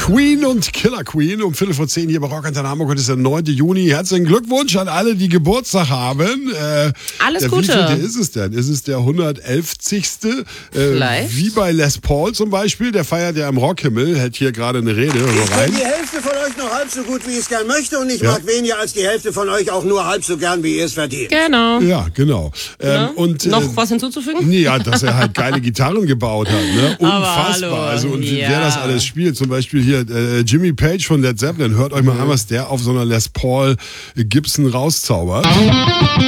Queen und Killer Queen um 10:15 hier bei Rock Antenne Hamburg. Heute ist der 9. Juni. Herzlichen Glückwunsch an alle, die Geburtstag haben. Alles Gute. Wievielte ist es denn? Ist es der 111. Vielleicht. Wie bei Les Paul zum Beispiel. Der feiert ja im Rockhimmel. Hält hier gerade eine Rede. Ich kenne die Hälfte von euch noch halb so gut, wie ich es gern möchte. Und ich mag weniger als die Hälfte von euch auch nur halb so gern, wie ihr es verdient. Genau. Ja, genau. Und, noch was hinzuzufügen? Ja, dass er halt geile Gitarren gebaut hat. Ne? Unfassbar. hallo. Also, und Ja. wer das alles spielt. Zum Beispiel hier Jimmy Page von Led Zeppelin. Hört euch mal an, was der auf so einer Les Paul Gibson rauszaubert.